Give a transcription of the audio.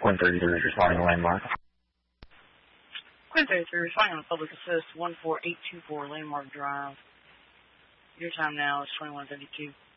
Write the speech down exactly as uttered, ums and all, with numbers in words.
Quinn thirty-three is responding to landmark. Quinn thirty-three responding on public assist one four eight two four Landmark Drive. Your time now is twenty-one thirty-two.